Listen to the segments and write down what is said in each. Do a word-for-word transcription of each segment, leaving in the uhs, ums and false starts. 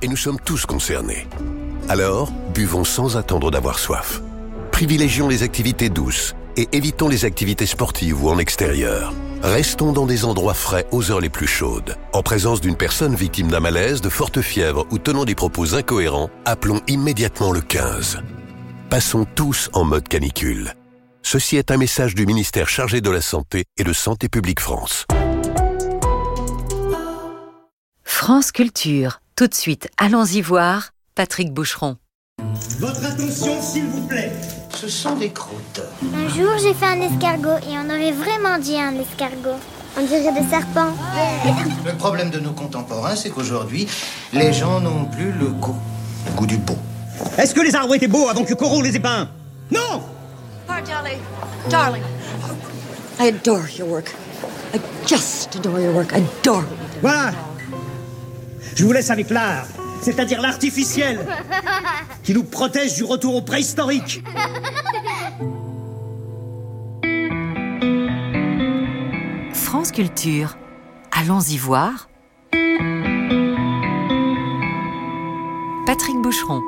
et nous sommes tous concernés. Alors, buvons sans attendre d'avoir soif. Privilégions les activités douces et évitons les activités sportives ou en extérieur. Restons dans des endroits frais aux heures les plus chaudes. En présence d'une personne victime d'un malaise, de forte fièvre ou tenant des propos incohérents, appelons immédiatement le quinze. Passons tous en mode canicule. Ceci est un message du ministère chargé de la Santé et de Santé publique France. France Culture. Tout de suite, allons-y voir Patrick Boucheron. Votre attention, s'il vous plaît. Ce sont des croûtes. Un jour, j'ai fait un escargot et on aurait vraiment dit un escargot. On dirait des serpents. Le problème de nos contemporains, c'est qu'aujourd'hui, les gens n'ont plus le goût, le goût du beau. Est-ce que les arbres étaient beaux avant que Corot les ait peints? Non! Oh, darling, darling, I adore your work. I just adore your work. I adore it. Voilà. Je vous laisse avec l'art, c'est-à-dire l'artificiel, qui nous protège du retour au préhistorique. France Culture. Allons-y voir Patrick Boucheron.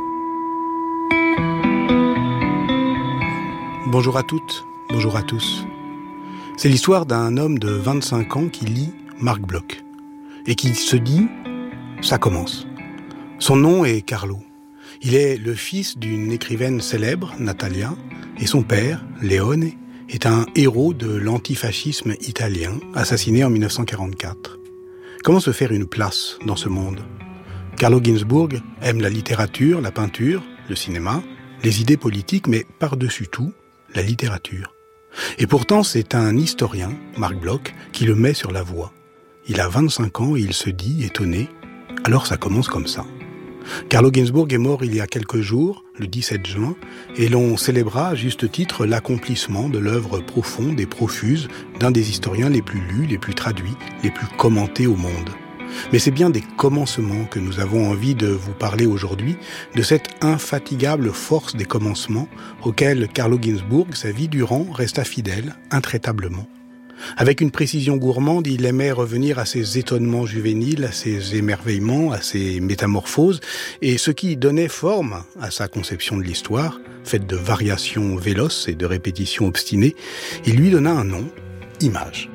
Bonjour à toutes, bonjour à tous. C'est l'histoire d'un homme de vingt-cinq ans qui lit Marc Bloch et qui se dit « ça commence ». Son nom est Carlo. Il est le fils d'une écrivaine célèbre, Natalia, et son père, Leone, est un héros de l'antifascisme italien, assassiné en dix-neuf cent quarante-quatre. Comment se faire une place dans ce monde ? Carlo Ginzburg aime la littérature, la peinture, le cinéma, les idées politiques, mais par-dessus tout, la littérature. Et pourtant, c'est un historien, Marc Bloch, qui le met sur la voie. Il a vingt-cinq ans et il se dit, étonné, « alors ça commence comme ça ». Carlo Ginzburg est mort il y a quelques jours, le dix-sept juin, et l'on célébra à juste titre l'accomplissement de l'œuvre profonde et profuse d'un des historiens les plus lus, les plus traduits, les plus commentés au monde. Mais c'est bien des commencements que nous avons envie de vous parler aujourd'hui, de cette infatigable force des commencements auquel Carlo Ginzburg, sa vie durant, resta fidèle, intraitablement. Avec une précision gourmande, il aimait revenir à ses étonnements juvéniles, à ses émerveillements, à ses métamorphoses, et ce qui donnait forme à sa conception de l'histoire, faite de variations véloces et de répétitions obstinées, il lui donna un nom, image.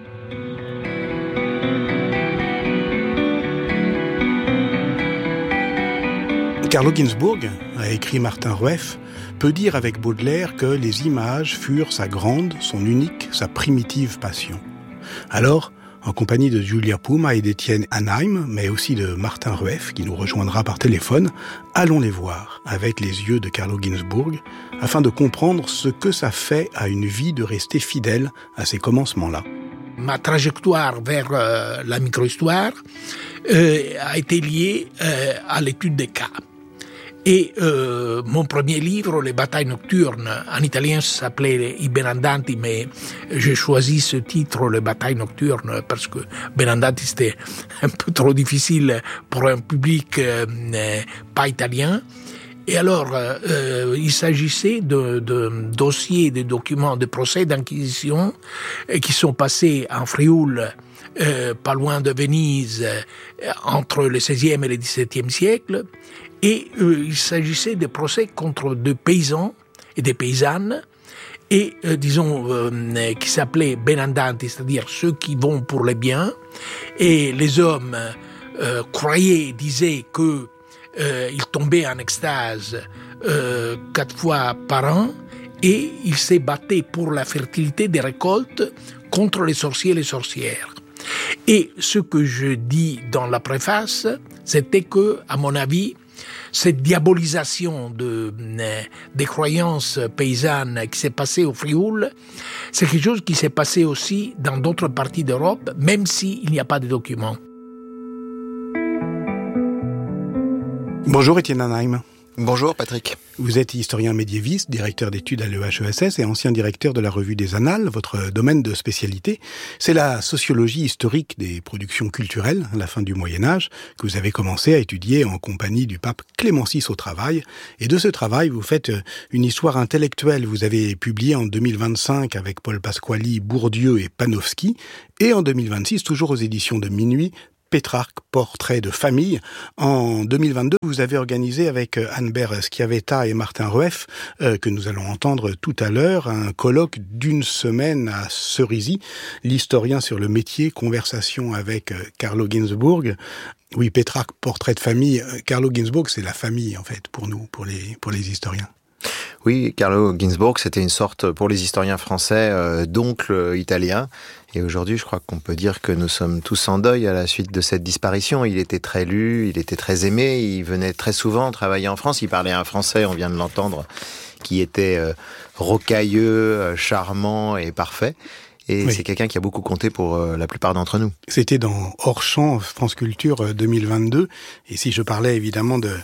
Carlo Ginzburg, a écrit Martin Rueff, peut dire avec Baudelaire que les images furent sa grande, son unique, sa primitive passion. Alors, en compagnie de Julia Puma et d'Étienne Hanheim, mais aussi de Martin Rueff, qui nous rejoindra par téléphone, allons les voir avec les yeux de Carlo Ginzburg, afin de comprendre ce que ça fait à une vie de rester fidèle à ces commencements-là. Ma trajectoire vers euh, la micro-histoire euh, a été liée euh, à l'étude des cas. Et euh, mon premier livre, Les batailles nocturnes, en italien ça s'appelait I Benandanti, mais j'ai choisi ce titre, Les batailles nocturnes, parce que Benandanti c'était un peu trop difficile pour un public euh, pas italien. Et alors, euh, il s'agissait de, de dossiers, de documents, de procès d'inquisition qui sont passés en Frioul, euh, pas loin de Venise, euh, entre le seizième et le dix-septième siècle. Et euh, il s'agissait de procès contre des paysans et des paysannes, et euh, disons, euh, qui s'appelaient benandanti, c'est-à-dire ceux qui vont pour les biens. Et les hommes euh, croyaient, disaient que euh, ils tombaient en extase euh, quatre fois par an, et ils se battaient pour la fertilité des récoltes contre les sorciers et les sorcières. Et ce que je dis dans la préface, c'était que, à mon avis, cette diabolisation de, euh, des croyances paysannes qui s'est passée au Frioul, c'est quelque chose qui s'est passé aussi dans d'autres parties d'Europe, même s'il n'y a pas de documents. Bonjour Étienne Hanheim. Bonjour Patrick. Vous êtes historien médiéviste, directeur d'études à l'E H E S S et ancien directeur de la Revue des Annales. Votre domaine de spécialité, c'est la sociologie historique des productions culturelles à la fin du Moyen-Âge, que vous avez commencé à étudier en compagnie du pape Clément six au travail. Et de ce travail, vous faites une histoire intellectuelle. Vous avez publié en deux mille vingt-cinq avec Paul Pasquali, Bourdieu et Panofsky, et en deux mille vingt-six, toujours aux éditions de Minuit, Pétrarque, portrait de famille. En deux mille vingt-deux, vous avez organisé avec Anne-Bert Schiavetta et Martin Rueff, euh, que nous allons entendre tout à l'heure, un colloque d'une semaine à Cerisy, l'historien sur le métier, conversation avec euh, Carlo Ginzburg. Oui, Pétrarque, portrait de famille. Carlo Ginzburg, c'est la famille, en fait, pour nous, pour les, pour les historiens. Oui, Carlo Ginzburg, c'était une sorte, pour les historiens français, euh, d'oncle italien. Et aujourd'hui, je crois qu'on peut dire que nous sommes tous en deuil à la suite de cette disparition. Il était très lu, il était très aimé, il venait très souvent travailler en France. Il parlait un français, on vient de l'entendre, qui était euh, rocailleux, euh, charmant et parfait. Et oui. C'est quelqu'un qui a beaucoup compté pour euh, la plupart d'entre nous. C'était dans Hors Champ, France Culture euh, deux mille vingt-deux. Et si je parlais évidemment de...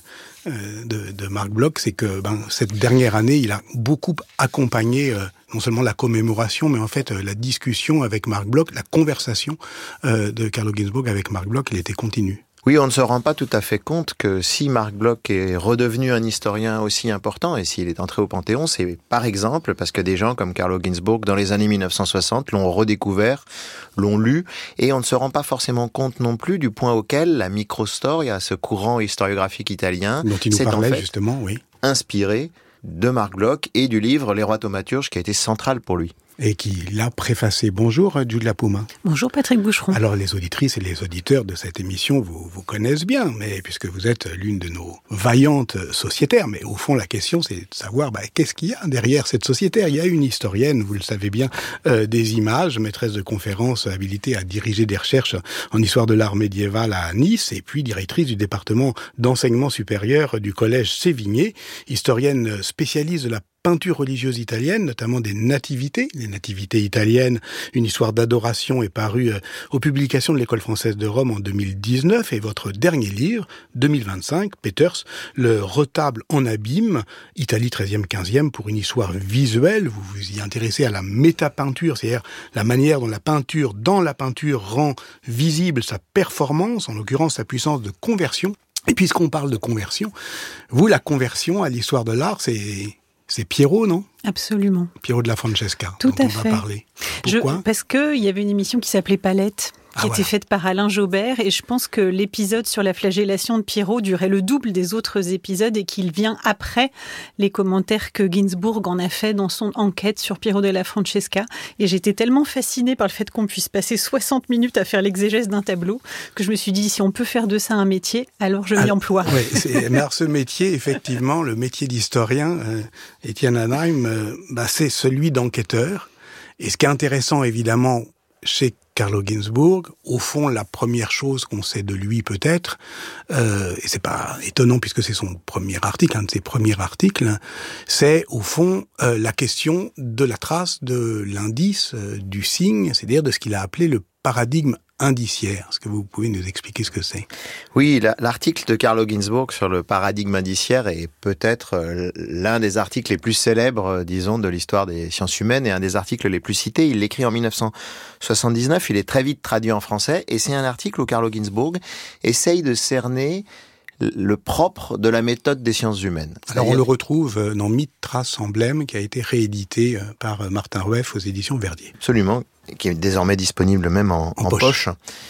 De, de Marc Bloch, c'est que ben, cette dernière année, il a beaucoup accompagné euh, non seulement la commémoration, mais en fait euh, la discussion avec Marc Bloch, la conversation euh, de Carlo Ginzburg avec Marc Bloch, elle était continue. Oui, on ne se rend pas tout à fait compte que si Marc Bloch est redevenu un historien aussi important, et s'il est entré au Panthéon, c'est par exemple parce que des gens comme Carlo Ginzburg, dans les années mille neuf cent soixante, l'ont redécouvert, l'ont lu, et on ne se rend pas forcément compte non plus du point auquel la microstoria, ce courant historiographique italien, dont il nous s'est parlait, en fait justement, oui. inspiré de Marc Bloch et du livre Les Rois thaumaturges qui a été central pour lui. Et qui l'a préfacé. Bonjour, Jude Lapouma. Bonjour, Patrick Boucheron. Alors, les auditrices et les auditeurs de cette émission vous, vous connaissent bien, mais puisque vous êtes l'une de nos vaillantes sociétaires. Mais au fond, la question, c'est de savoir bah, qu'est-ce qu'il y a derrière cette sociétaire. Il y a une historienne, vous le savez bien, euh, des images, maîtresse de conférences habilitée à diriger des recherches en histoire de l'art médiéval à Nice, et puis directrice du département d'enseignement supérieur du collège Sévigné, historienne spécialiste de la peinture religieuse italienne, notamment des nativités, les nativités italiennes, une histoire d'adoration est parue euh, aux publications de l'École française de Rome en deux mille dix-neuf, et votre dernier livre, deux mille vingt-cinq, Peters, le retable en abîme, Italie treizième quinzième, pour une histoire visuelle, vous vous y intéressez à la métapeinture, c'est-à-dire la manière dont la peinture, dans la peinture, rend visible sa performance, en l'occurrence sa puissance de conversion. Et puisqu'on parle de conversion, vous, la conversion à l'histoire de l'art, c'est... C'est Piero, non ? Absolument. Piero de la Francesca, Tout dont à on fait. va parler. Pourquoi ? Je, Parce qu'il y avait une émission qui s'appelait Palette, qui ah, était voilà. faite par Alain Jobert, et je pense que l'épisode sur la flagellation de Piero durait le double des autres épisodes et qu'il vient après les commentaires que Ginzburg en a fait dans son enquête sur Piero de la Francesca. Et j'étais tellement fascinée par le fait qu'on puisse passer soixante minutes à faire l'exégèse d'un tableau que je me suis dit, si on peut faire de ça un métier, alors je m'y ah, emploie. Oui, c'est, mais alors ce métier, effectivement, le métier d'historien, euh, Étienne Anheim, euh, bah, c'est celui d'enquêteur. Et ce qui est intéressant, évidemment, chez Carlo Ginzburg, au fond, la première chose qu'on sait de lui peut-être, euh, et c'est pas étonnant puisque c'est son premier article, un de ses premiers articles, c'est au fond euh, la question de la trace, de l'indice, euh, du signe, c'est-à-dire de ce qu'il a appelé le paradigme indiciaire. Est-ce que vous pouvez nous expliquer ce que c'est ? Oui, l'article de Carlo Ginzburg sur le paradigme indiciaire est peut-être l'un des articles les plus célèbres, disons, de l'histoire des sciences humaines et un des articles les plus cités. Il l'écrit en mille neuf cent soixante-dix-neuf, il est très vite traduit en français et c'est un article où Carlo Ginzburg essaye de cerner le propre de la méthode des sciences humaines. Alors on le retrouve dans Mythes, Traces, Emblèmes, qui a été réédité par Martin Rueff aux éditions Verdier. Absolument, qui est désormais disponible même en, en, en poche. poche.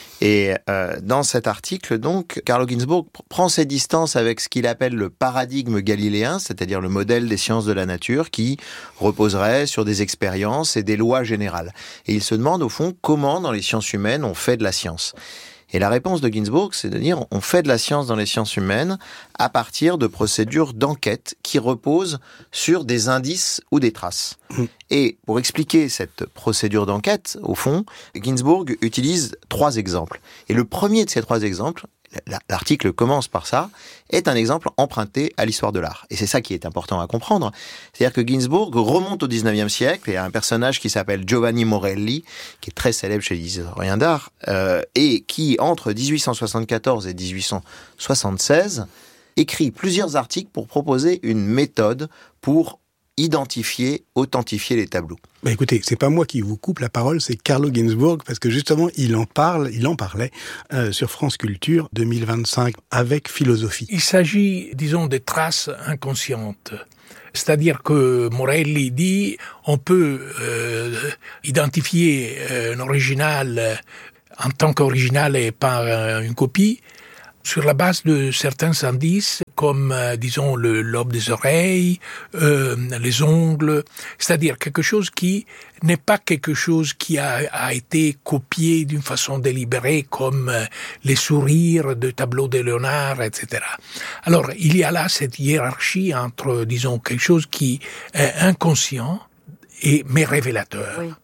Et euh, dans cet article, donc, Carlo Ginzburg prend ses distances avec ce qu'il appelle le paradigme galiléen, c'est-à-dire le modèle des sciences de la nature qui reposerait sur des expériences et des lois générales. Et il se demande au fond comment dans les sciences humaines on fait de la science. Et la réponse de Ginzburg, c'est de dire on fait de la science dans les sciences humaines à partir de procédures d'enquête qui reposent sur des indices ou des traces. Mmh. Et pour expliquer cette procédure d'enquête, au fond, Ginzburg utilise trois exemples. Et le premier de ces trois exemples, l'article commence par ça, est un exemple emprunté à l'histoire de l'art. Et c'est ça qui est important à comprendre. C'est-à-dire que Ginzburg remonte au dix-neuvième siècle et a un personnage qui s'appelle Giovanni Morelli, qui est très célèbre chez les historiens d'art, euh, et qui, entre dix-huit cent soixante-quatorze et dix-huit cent soixante-seize, écrit plusieurs articles pour proposer une méthode pour identifier, authentifier les tableaux. Bah écoutez, c'est pas moi qui vous coupe la parole, c'est Carlo Ginzburg, parce que justement, il en parle, il en parlait euh, sur France Culture deux mille vingt-cinq avec philosophie. Il s'agit, disons, des traces inconscientes. C'est-à-dire que Morelli dit, on peut euh, identifier un original en tant qu'original et pas euh, une copie, sur la base de certains indices, comme, euh, disons, le lobe des oreilles, euh, les ongles, c'est-à-dire quelque chose qui n'est pas quelque chose qui a, a été copié d'une façon délibérée, comme euh, les sourires de tableaux de Léonard, et cetera. Alors, il y a là cette hiérarchie entre, disons, quelque chose qui est inconscient, et, mais révélateur. Oui.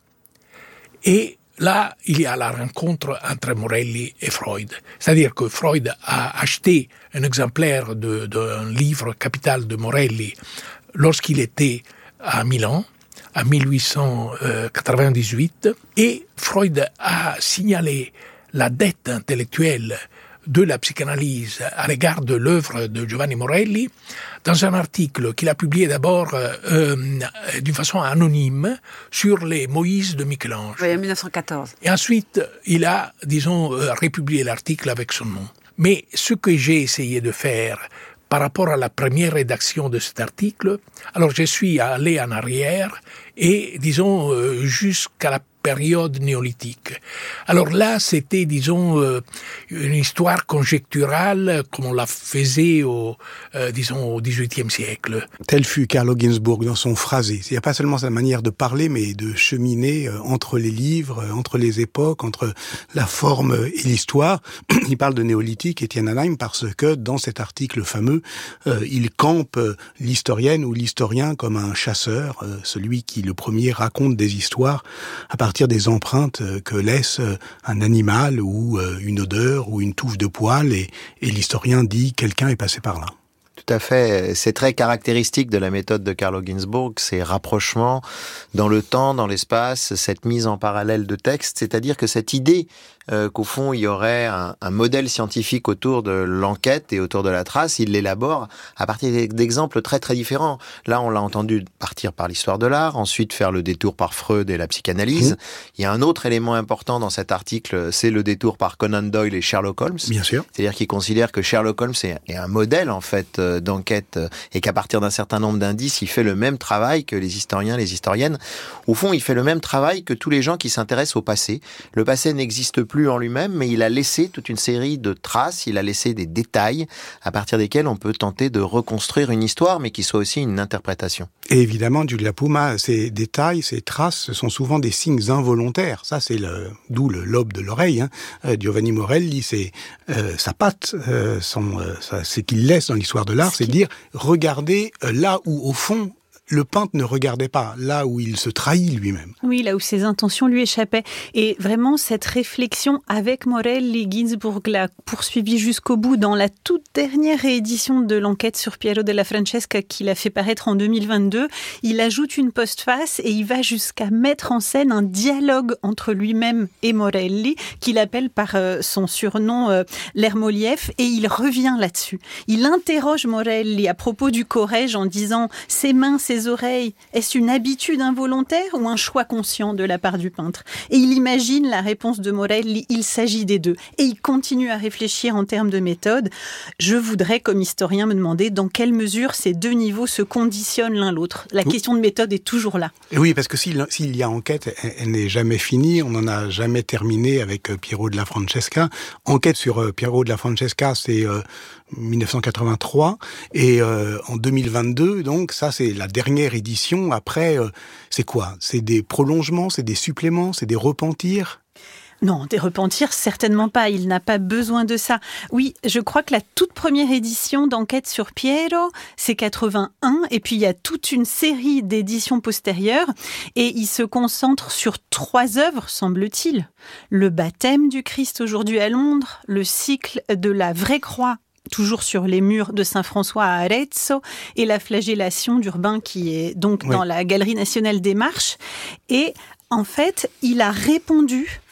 Et là, il y a la rencontre entre Morelli et Freud. C'est-à-dire que Freud a acheté un exemplaire de, d'un livre capital de Morelli lorsqu'il était à Milan, en dix-huit cent quatre-vingt-dix-huit, et Freud a signalé la dette intellectuelle de la psychanalyse à l'égard de l'œuvre de Giovanni Morelli dans un article qu'il a publié d'abord euh, euh, d'une façon anonyme sur les Moïse de Michel-Ange. Oui, en dix-neuf cent quatorze. Et ensuite, il a, disons, euh, republié l'article avec son nom. Mais ce que j'ai essayé de faire par rapport à la première rédaction de cet article, alors je suis allé en arrière et, disons, euh, jusqu'à la période néolithique. Alors là, c'était, disons, euh, une histoire conjecturale comme on la faisait au, euh, disons, au dix-huitième siècle. Tel fut Carlo Ginzburg dans son phrasé. Il n'y a pas seulement sa manière de parler, mais de cheminer euh, entre les livres, euh, entre les époques, entre la forme et l'histoire. Il parle de néolithique, Étienne Anaïm, parce que dans cet article fameux, euh, il campe euh, l'historienne ou l'historien comme un chasseur, euh, celui qui le premier raconte des histoires à partir des empreintes que laisse un animal ou une odeur ou une touffe de poils, et, et l'historien dit « quelqu'un est passé par là ». Tout à fait. C'est très caractéristique de la méthode de Carlo Ginzburg, ces rapprochements dans le temps, dans l'espace, cette mise en parallèle de textes, c'est-à-dire que cette idée euh, qu'au fond, il y aurait un, un modèle scientifique autour de l'enquête et autour de la trace, il l'élabore à partir d'exemples très très différents. Là, on l'a entendu partir par l'histoire de l'art, ensuite faire le détour par Freud et la psychanalyse. Mmh. Il y a un autre élément important dans cet article, c'est le détour par Conan Doyle et Sherlock Holmes. Bien sûr. C'est-à-dire qu'il considère que Sherlock Holmes est, est un modèle, en fait, d'enquête, et qu'à partir d'un certain nombre d'indices, il fait le même travail que les historiens, les historiennes. Au fond, il fait le même travail que tous les gens qui s'intéressent au passé. Le passé n'existe plus en lui-même, mais il a laissé toute une série de traces, il a laissé des détails à partir desquels on peut tenter de reconstruire une histoire, mais qui soit aussi une interprétation. Et évidemment, Giulia Puma, ces détails, ces traces, ce sont souvent des signes involontaires. Ça, c'est le, d'où le lobe de l'oreille. Hein. Euh, Giovanni Morelli, c'est euh, sa patte, euh, son, euh, ça, c'est qu'il laisse dans l'histoire de l'art, c'est de dire, regardez euh, là où, au fond, le peintre ne regardait pas, là où il se trahit lui-même. Oui, là où ses intentions lui échappaient. Et vraiment, cette réflexion avec Morelli, Ginzburg l'a poursuivie jusqu'au bout dans la toute dernière réédition de l'enquête sur Piero della Francesca qu'il a fait paraître en deux mille vingt-deux. Il ajoute une postface et il va jusqu'à mettre en scène un dialogue entre lui-même et Morelli, qu'il appelle par euh, son surnom euh, l'Hermoliev, et il revient là-dessus. Il interroge Morelli à propos du Corrège en disant « Ses mains, ses oreilles, est-ce une habitude involontaire ou un choix conscient de la part du peintre ?» Et il imagine la réponse de Morelli, il s'agit des deux. Et il continue à réfléchir en termes de méthode. Je voudrais, comme historien, me demander dans quelle mesure ces deux niveaux se conditionnent l'un l'autre. La oui. question de méthode est toujours là. Et oui, parce que s'il, s'il y a enquête, elle, elle n'est jamais finie, on n'en a jamais terminé avec Piero della Francesca. Enquête sur euh, Piero della Francesca, c'est euh, dix-neuf cent quatre-vingt-trois, et euh, en deux mille vingt-deux, donc ça c'est la dernière édition. Après, euh, c'est quoi ? C'est des prolongements, c'est des suppléments, c'est des repentirs ? Non, des repentirs, certainement pas. Il n'a pas besoin de ça. Oui, je crois que la toute première édition d'Enquête sur Piero, c'est quatre-vingt-un, et puis il y a toute une série d'éditions postérieures, et il se concentre sur trois œuvres, semble-t-il. Le baptême du Christ aujourd'hui à Londres, le cycle de la vraie croix, toujours sur les murs de Saint-François à Arezzo, et la flagellation d'Urbain, qui est donc oui. dans la Galerie nationale des Marches. Et en fait, il a répondu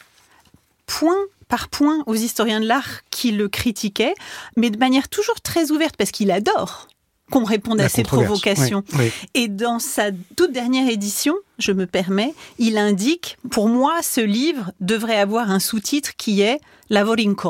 point par point aux historiens de l'art qui le critiquaient, mais de manière toujours très ouverte, parce qu'il adore qu'on réponde la à ces provocations. Oui, oui. Et dans sa toute dernière édition, je me permets, il indique, pour moi, ce livre devrait avoir un sous-titre qui est « Lavori in corso ».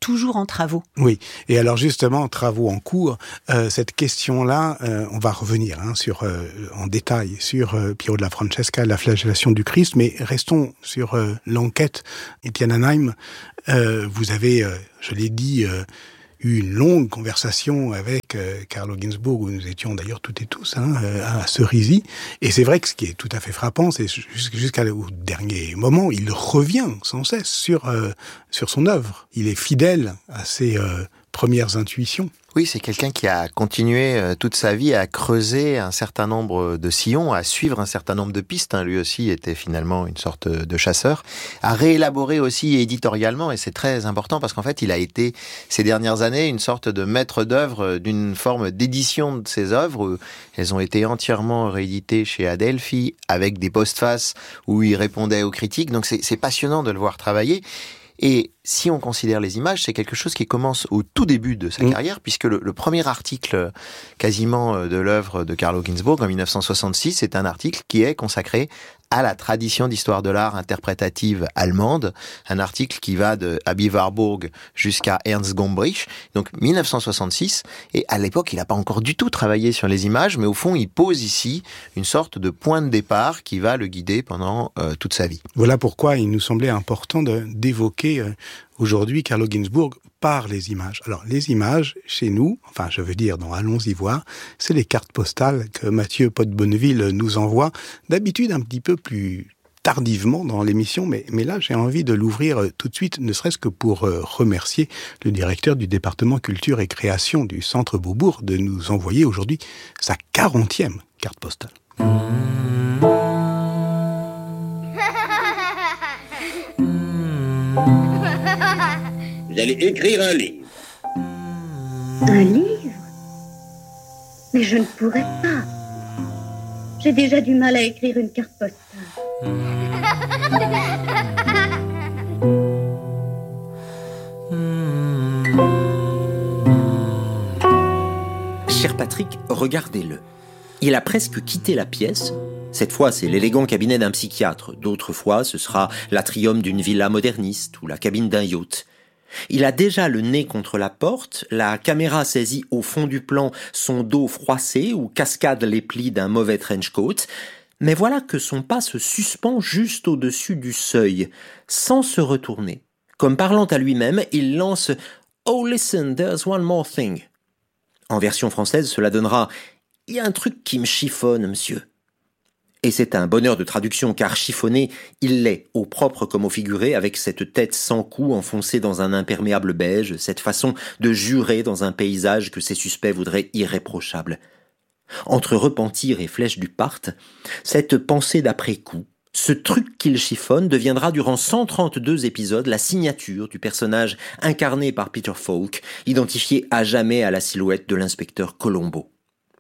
toujours en travaux. Oui, et alors justement, travaux en cours, euh, cette question-là, euh, on va revenir hein, sur, euh, en détail sur euh, Piero della Francesca, la flagellation du Christ, mais restons sur euh, l'enquête Étienne Hanheim. Euh, vous avez, euh, je l'ai dit, euh, eu une longue conversation avec euh, Carlo Ginzburg, où nous étions d'ailleurs toutes et tous hein, euh, à Cerisy. Et c'est vrai que ce qui est tout à fait frappant, c'est jusqu'au dernier moment, il revient sans cesse sur, euh, sur son œuvre. Il est fidèle à ses euh, premières intuitions. Oui, c'est quelqu'un qui a continué euh, toute sa vie à creuser un certain nombre de sillons, à suivre un certain nombre de pistes. Hein. Lui aussi était finalement une sorte de chasseur. À réélaborer aussi éditorialement, et c'est très important parce qu'en fait, il a été ces dernières années une sorte de maître d'œuvre d'une forme d'édition de ses œuvres. Elles ont été entièrement rééditées chez Adelphi avec des postfaces où il répondait aux critiques. Donc c'est, c'est passionnant de le voir travailler. Et si on considère les images, c'est quelque chose qui commence au tout début de sa mmh. carrière, puisque le, le premier article quasiment de l'œuvre de Carlo Ginzburg en dix-neuf cent soixante-six, c'est un article qui est consacré à la tradition d'histoire de l'art interprétative allemande, un article qui va de Aby Warburg jusqu'à Ernst Gombrich, donc dix-neuf cent soixante-six, et à l'époque il n'a pas encore du tout travaillé sur les images, mais au fond il pose ici une sorte de point de départ qui va le guider pendant euh, toute sa vie. Voilà pourquoi il nous semblait important de, d'évoquer euh, aujourd'hui Carlo Ginzburg par les images. Alors, les images, chez nous, enfin, je veux dire, dans Allons-y voir, c'est les cartes postales que Mathieu Pot-Bonneville nous envoie, d'habitude un petit peu plus tardivement dans l'émission, mais, mais là, j'ai envie de l'ouvrir tout de suite, ne serait-ce que pour euh, remercier le directeur du département culture et création du Centre Beaubourg de nous envoyer aujourd'hui sa quarantième carte postale. Vous allez écrire un livre. Un livre? Mais je ne pourrais pas. J'ai déjà du mal à écrire une carte postale. Cher Patrick, regardez-le. Il a presque quitté la pièce. Cette fois, c'est l'élégant cabinet d'un psychiatre. D'autres fois, ce sera l'atrium d'une villa moderniste ou la cabine d'un yacht. Il a déjà le nez contre la porte, la caméra saisit au fond du plan son dos froissé où cascadent les plis d'un mauvais trench coat, mais voilà que son pas se suspend juste au-dessus du seuil, sans se retourner. Comme parlant à lui-même, il lance « Oh listen, there's one more thing ». En version française, cela donnera « Il y a un truc qui me chiffonne, monsieur ». Et c'est un bonheur de traduction, car chiffonné, il l'est, au propre comme au figuré, avec cette tête sans cou enfoncée dans un imperméable beige, cette façon de jurer dans un paysage que ses suspects voudraient irréprochable. Entre repentir et flèche du part, cette pensée d'après-coup, ce truc qu'il chiffonne deviendra durant cent trente-deux épisodes la signature du personnage incarné par Peter Falk, identifié à jamais à la silhouette de l'inspecteur Colombo.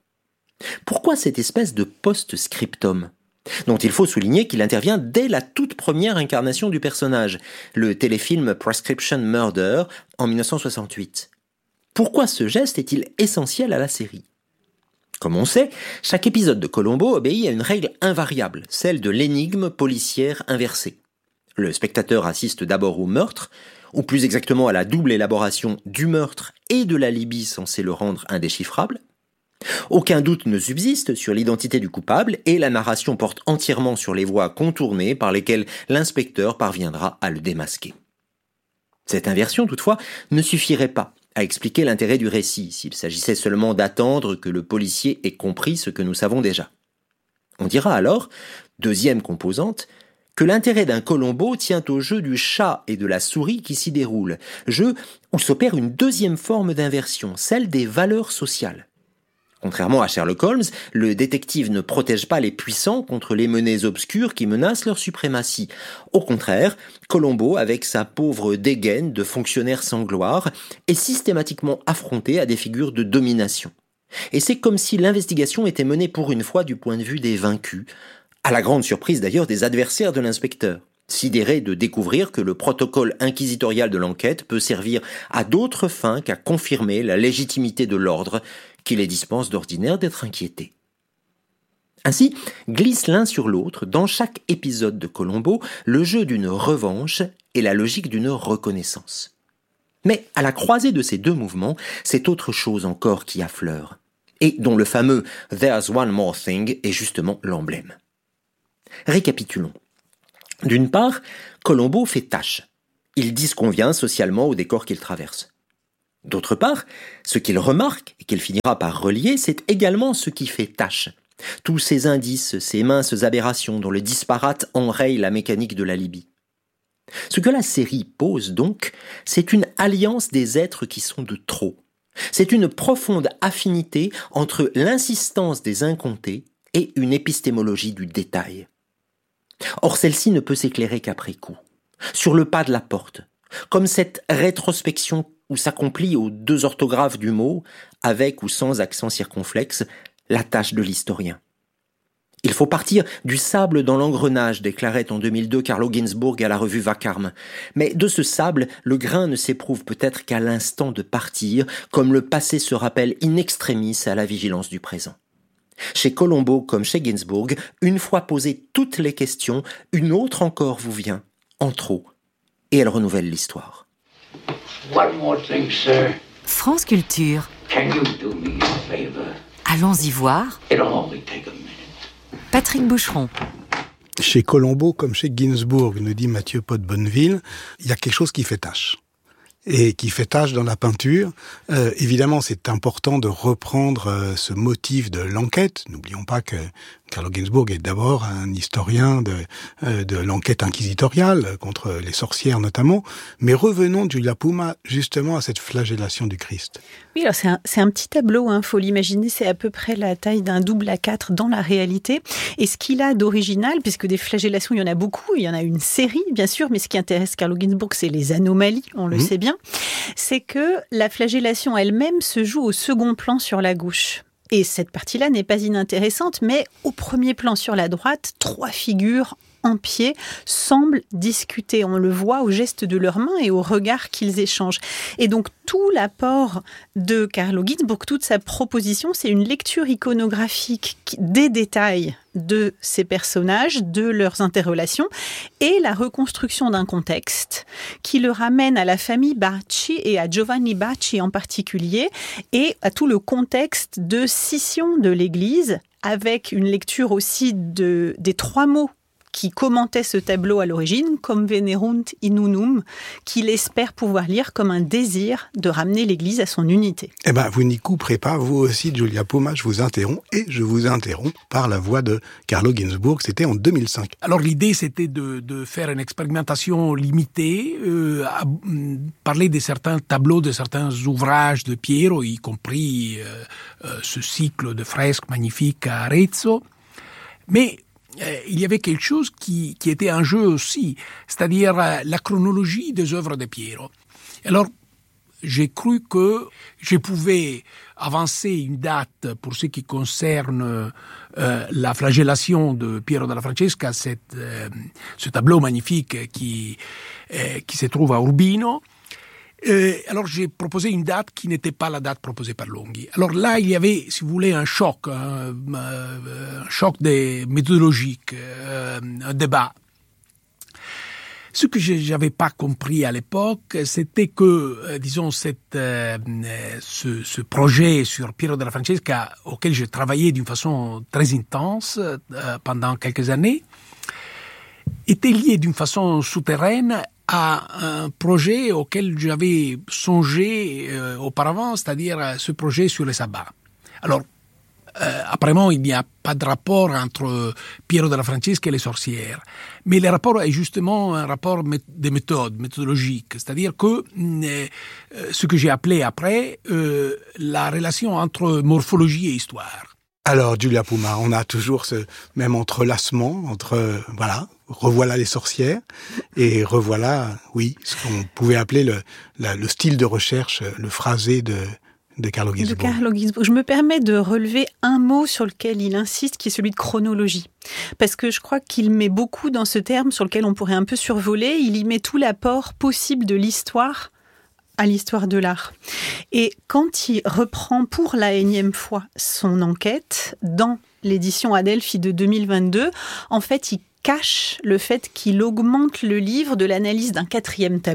Pourquoi cette espèce de post-scriptum, dont il faut souligner qu'il intervient dès la toute première incarnation du personnage, le téléfilm Prescription Murder en dix-neuf cent soixante-huit. Pourquoi ce geste est-il essentiel à la série ? Comme on sait, chaque épisode de Colombo obéit à une règle invariable, celle de l'énigme policière inversée. Le spectateur assiste d'abord au meurtre, ou plus exactement à la double élaboration du meurtre et de l'alibi censé le rendre indéchiffrable. Aucun doute ne subsiste sur l'identité du coupable et la narration porte entièrement sur les voies contournées par lesquelles l'inspecteur parviendra à le démasquer. Cette inversion, toutefois, ne suffirait pas à expliquer l'intérêt du récit, s'il s'agissait seulement d'attendre que le policier ait compris ce que nous savons déjà. On dira alors, deuxième composante, que l'intérêt d'un Colombo tient au jeu du chat et de la souris qui s'y déroule, jeu où s'opère une deuxième forme d'inversion, celle des valeurs sociales. Contrairement à Sherlock Holmes, le détective ne protège pas les puissants contre les menées obscures qui menacent leur suprématie. Au contraire, Colombo, avec sa pauvre dégaine de fonctionnaire sans gloire, est systématiquement affronté à des figures de domination. Et c'est comme si l'investigation était menée pour une fois du point de vue des vaincus, à la grande surprise d'ailleurs des adversaires de l'inspecteur, sidérés de découvrir que le protocole inquisitorial de l'enquête peut servir à d'autres fins qu'à confirmer la légitimité de l'ordre qui les dispense d'ordinaire d'être inquiétés. Ainsi, glissent l'un sur l'autre, dans chaque épisode de Colombo, le jeu d'une revanche et la logique d'une reconnaissance. Mais à la croisée de ces deux mouvements, c'est autre chose encore qui affleure, et dont le fameux « There's one more thing » est justement l'emblème. Récapitulons. D'une part, Colombo fait tâche. Il disconvient socialement au décor qu'il traverse. D'autre part, ce qu'il remarque et qu'il finira par relier, c'est également ce qui fait tâche. Tous ces indices, ces minces aberrations dont le disparate enraye la mécanique de la Libye. Ce que la série pose donc, c'est une alliance des êtres qui sont de trop. C'est une profonde affinité entre l'insistance des incomptés et une épistémologie du détail. Or celle-ci ne peut s'éclairer qu'après coup, sur le pas de la porte, comme cette rétrospection où s'accomplit aux deux orthographes du mot, avec ou sans accent circonflexe, la tâche de l'historien. Il faut partir du sable dans l'engrenage, déclarait en deux mille deux Carlo Ginzburg à la revue Vacarme. Mais de ce sable, le grain ne s'éprouve peut-être qu'à l'instant de partir, comme le passé se rappelle in extremis à la vigilance du présent. Chez Colombo comme chez Ginzburg, une fois posées toutes les questions, une autre encore vous vient, en trop, et elle renouvelle l'histoire. One more thing, sir. France Culture. Can you do me a favor? Allons-y voir. It'll only take a minute. Patrick Boucheron. Chez Colombo comme chez Ginzburg, nous dit Mathieu Pot-Bonneville, il y a quelque chose qui fait tâche. Et qui fait tâche dans la peinture. Euh, évidemment, c'est important de reprendre euh, ce motif de l'enquête. N'oublions pas que Carlo Ginzburg est d'abord un historien de, euh, de l'enquête inquisitoriale, contre les sorcières notamment. Mais revenons, Giulia Puma, justement à cette flagellation du Christ. Oui, alors c'est un, c'est un petit tableau, hein, faut l'imaginer, c'est à peu près la taille d'un double A quatre dans la réalité. Et ce qu'il a d'original, puisque des flagellations, il y en a beaucoup, il y en a une série, bien sûr, mais ce qui intéresse Carlo Ginzburg, c'est les anomalies, on le mmh. sait bien, c'est que la flagellation elle-même se joue au second plan sur la gauche. Et cette partie-là n'est pas inintéressante, mais au premier plan sur la droite, trois figures en pied semblent discuter. On le voit au geste de leurs mains et au regard qu'ils échangent. Et donc tout l'apport de Carlo Ginzburg, toute sa proposition, c'est une lecture iconographique des détails de ces personnages, de leurs interrelations, et la reconstruction d'un contexte qui le ramène à la famille Bacci et à Giovanni Bacci en particulier, et à tout le contexte de scission de l'Église, avec une lecture aussi de, des trois mots qui commentait ce tableau à l'origine, comme venerunt in unum, qu'il espère pouvoir lire comme un désir de ramener l'Église à son unité. Eh ben, vous n'y couperez pas, vous aussi, Giulia Puma, je vous interromps, et je vous interromps par la voix de Carlo Ginzburg, c'était en deux mille cinq. Alors l'idée, c'était de, de faire une expérimentation limitée, euh, à parler de certains tableaux, de certains ouvrages de Piero, y compris euh, euh, ce cycle de fresques magnifiques à Arezzo, mais il y avait quelque chose qui, qui était en jeu aussi, c'est-à-dire la chronologie des œuvres de Piero. Alors, j'ai cru que je pouvais avancer une date pour ce qui concerne euh, la flagellation de Piero della Francesca, cette, euh, ce tableau magnifique qui, euh, qui se trouve à Urbino. Euh, alors j'ai proposé une date qui n'était pas la date proposée par Longhi. Alors là, il y avait, si vous voulez, un choc, un, un choc des méthodologiques, euh, un débat. Ce que je n'avais pas compris à l'époque, c'était que, euh, disons, cette, euh, ce, ce projet sur Piero della Francesca, auquel j'ai travaillé d'une façon très intense euh, pendant quelques années, était lié d'une façon souterraine à un projet auquel j'avais songé euh, auparavant, c'est-à-dire ce projet sur les sabbats. Alors, euh, apparemment, il n'y a pas de rapport entre Piero della Francesca et les sorcières, mais le rapport est justement un rapport de méthode, méthodologique, c'est-à-dire que euh, ce que j'ai appelé après euh, la relation entre morphologie et histoire. Alors, Giulia Puma, on a toujours ce même entrelacement entre, voilà, revoilà les sorcières, et revoilà, oui, ce qu'on pouvait appeler le, la, le style de recherche, le phrasé de, de Carlo Ginzburg. De Carlo Ginzburg. Je me permets de relever un mot sur lequel il insiste, qui est celui de chronologie. Parce que je crois qu'il met beaucoup dans ce terme sur lequel on pourrait un peu survoler, il y met tout l'apport possible de l'histoire à l'histoire de l'art. Et quand il reprend pour la énième fois son enquête, dans l'édition Adelphi de deux mille vingt-deux, en fait, il cache le fait qu'il augmente le livre de l'analyse d'un quatrième tableau,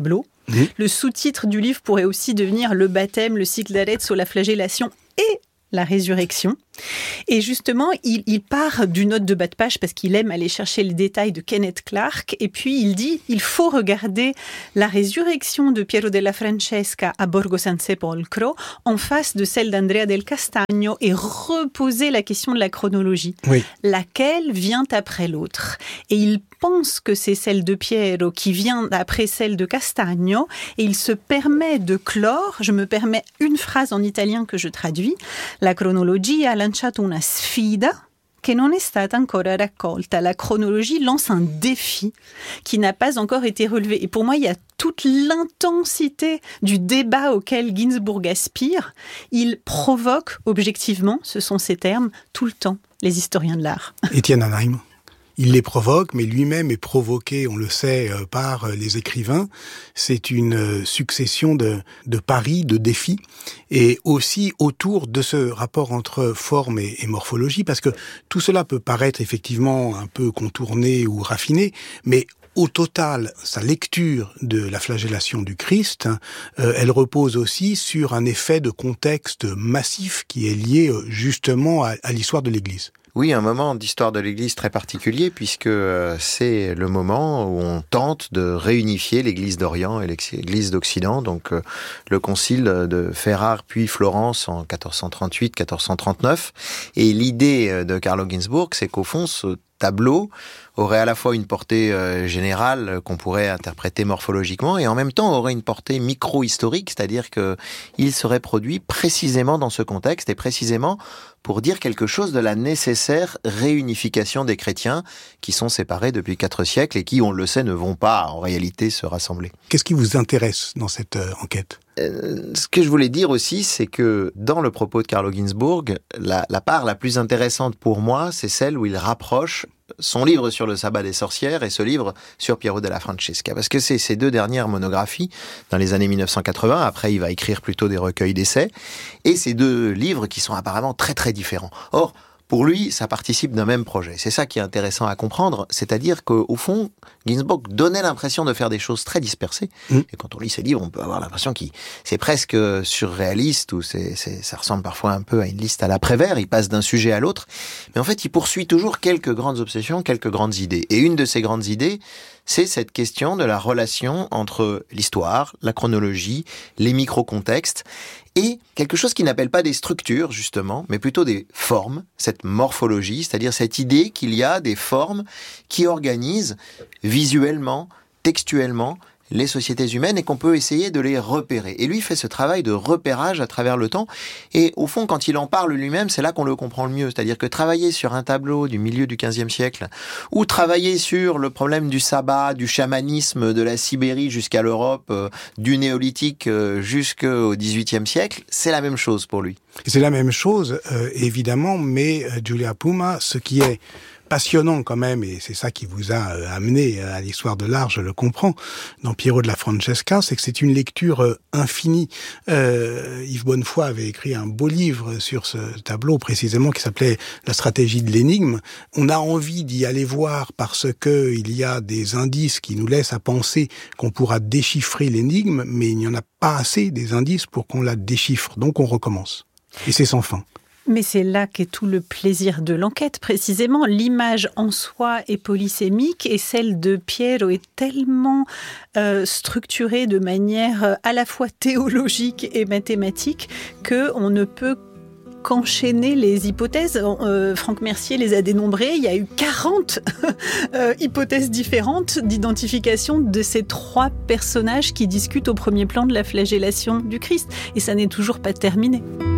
Mmh. Le sous-titre du livre pourrait aussi devenir le baptême, le cycle d'Arezzo, la flagellation et la résurrection. Et justement, il, il part d'une note de bas de page parce qu'il aime aller chercher les détails de Kenneth Clark. Et puis, il dit, il faut regarder la résurrection de Piero della Francesca à Borgo San Sepolcro en face de celle d'Andrea del Castagno et reposer la question de la chronologie. Oui. Laquelle vient après l'autre. Et il pense que c'est celle de Piero qui vient après celle de Castagno. Et il se permet de clore, je me permets une phrase en italien que je traduis, la chronologia lanciato una sfida che non è stata ancora raccolta. La chronologie lance un défi qui n'a pas encore été relevé. Et pour moi, il y a toute l'intensité du débat auquel Ginsburg aspire. Il provoque objectivement, ce sont ses termes, tout le temps, les historiens de l'art. Étienne Anheim. Il les provoque, mais lui-même est provoqué, on le sait, par les écrivains. C'est une succession de, de paris, de défis, et aussi autour de ce rapport entre forme et, et morphologie, parce que tout cela peut paraître effectivement un peu contourné ou raffiné, mais au total, sa lecture de la flagellation du Christ, euh, elle repose aussi sur un effet de contexte massif qui est lié justement à, à l'histoire de l'Église. Oui, un moment d'histoire de l'Église très particulier, puisque c'est le moment où on tente de réunifier l'Église d'Orient et l'Église d'Occident. Donc le concile de Ferrare puis Florence en quatorze cent trente-huit quatorze cent trente-neuf. Et l'idée de Carlo Ginzburg, c'est qu'au fond, ce tableau aurait à la fois une portée euh, générale qu'on pourrait interpréter morphologiquement et en même temps aurait une portée micro-historique, c'est-à-dire que il serait produit précisément dans ce contexte et précisément pour dire quelque chose de la nécessaire réunification des chrétiens qui sont séparés depuis quatre siècles et qui, on le sait, ne vont pas en réalité se rassembler. Qu'est-ce qui vous intéresse dans cette euh, enquête ? Euh, ce que je voulais dire aussi, c'est que dans le propos de Carlo Ginzburg, la, la part la plus intéressante pour moi, c'est celle où il rapproche son livre sur le sabbat des sorcières et ce livre sur Piero della Francesca. Parce que c'est ces deux dernières monographies dans les années mille neuf cent quatre-vingts. Après, il va écrire plutôt des recueils d'essais. Et ces deux livres qui sont apparemment très très différents. Or, pour lui, ça participe d'un même projet. C'est ça qui est intéressant à comprendre, c'est-à-dire qu'au fond, Ginzburg donnait l'impression de faire des choses très dispersées. Mmh. Et quand on lit ses livres, on peut avoir l'impression que c'est presque surréaliste, ou c'est, c'est, ça ressemble parfois un peu à une liste à la Prévert, il passe d'un sujet à l'autre. Mais en fait, il poursuit toujours quelques grandes obsessions, quelques grandes idées. Et une de ces grandes idées, c'est cette question de la relation entre l'histoire, la chronologie, les micro-contextes, et quelque chose qui n'appelle pas des structures, justement, mais plutôt des formes, cette morphologie, c'est-à-dire cette idée qu'il y a des formes qui organisent visuellement, textuellement, les sociétés humaines et qu'on peut essayer de les repérer. Et lui fait ce travail de repérage à travers le temps. Et au fond, quand il en parle lui-même, c'est là qu'on le comprend le mieux. C'est-à-dire que travailler sur un tableau du milieu du quinzième siècle, ou travailler sur le problème du sabbat, du chamanisme de la Sibérie jusqu'à l'Europe, euh, du néolithique euh, jusqu'au dix-huitième siècle, c'est la même chose pour lui. Et c'est la même chose, euh, évidemment, mais euh, Giulia Puma, ce qui est passionnant quand même, et c'est ça qui vous a euh, amené à l'histoire de l'art, je le comprends, dans Piero della Francesca, c'est que c'est une lecture euh, infinie. Euh, Yves Bonnefoy avait écrit un beau livre sur ce tableau, précisément, qui s'appelait « La stratégie de l'énigme ». On a envie d'y aller voir parce que il y a des indices qui nous laissent à penser qu'on pourra déchiffrer l'énigme, mais il n'y en a pas assez des indices pour qu'on la déchiffre. Donc on recommence. Et c'est sans fin. Mais c'est là qu'est tout le plaisir de l'enquête, précisément. L'image en soi est polysémique et celle de Piero est tellement euh, structurée de manière à la fois théologique et mathématique qu'on ne peut qu'enchaîner les hypothèses. Euh, Franck Mercier les a dénombrées. Il y a eu quarante euh, hypothèses différentes d'identification de ces trois personnages qui discutent au premier plan de la flagellation du Christ. Et ça n'est toujours pas terminé.